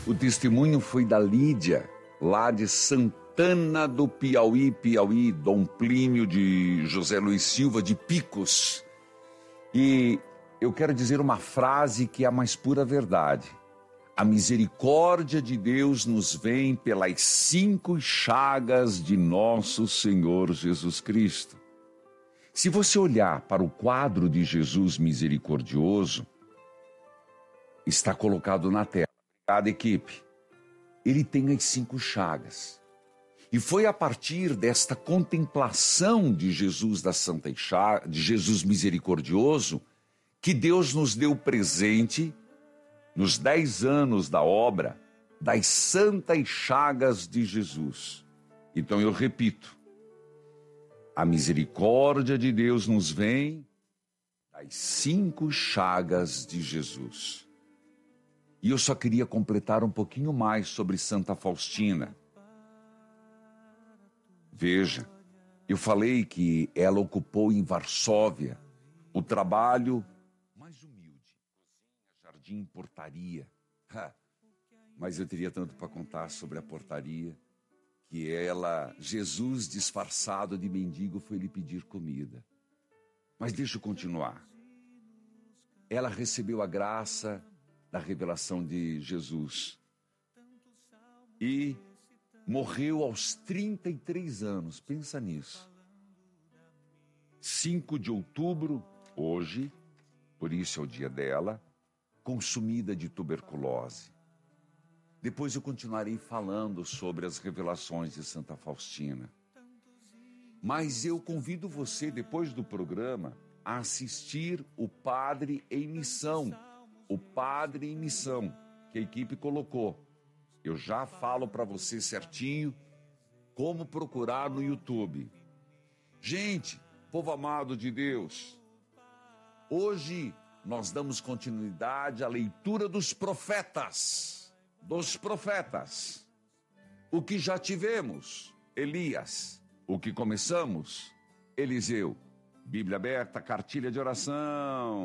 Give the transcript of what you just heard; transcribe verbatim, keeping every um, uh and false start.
O testemunho foi da Lídia, lá de Santana do Piauí, Piauí, Dom Plínio de José Luiz Silva de Picos. E eu quero dizer uma frase que é a mais pura verdade. A misericórdia de Deus nos vem pelas cinco chagas de nosso Senhor Jesus Cristo. Se você olhar para o quadro de Jesus misericordioso, está colocado na tela. Obrigado, equipe. Ele tem as cinco chagas. E foi a partir desta contemplação de Jesus da Santa Chaga, de Jesus misericordioso, que Deus nos deu presente, nos dez anos da obra, das santas chagas de Jesus. Então eu repito, a misericórdia de Deus nos vem das cinco chagas de Jesus. E eu só queria completar um pouquinho mais sobre Santa Faustina. Veja, eu falei que ela ocupou em Varsóvia o trabalho mais humilde, cozinha, jardim, portaria. Ha, mas eu teria tanto para contar sobre a portaria, que ela, Jesus disfarçado de mendigo, foi lhe pedir comida. Mas deixa eu continuar. Ela recebeu a graça da revelação de Jesus e morreu aos trinta e três anos, pensa nisso. cinco de outubro, hoje, por isso é o dia dela, consumida de tuberculose. Depois eu continuarei falando sobre as revelações de Santa Faustina. Mas eu convido você, depois do programa, a assistir o Padre em Missão. O Padre em Missão, que a equipe colocou. Eu já falo para você certinho como procurar no YouTube. Gente, povo amado de Deus, hoje nós damos continuidade à leitura dos profetas. Dos profetas. O que já tivemos, Elias. O que começamos, Eliseu. Bíblia aberta, cartilha de oração.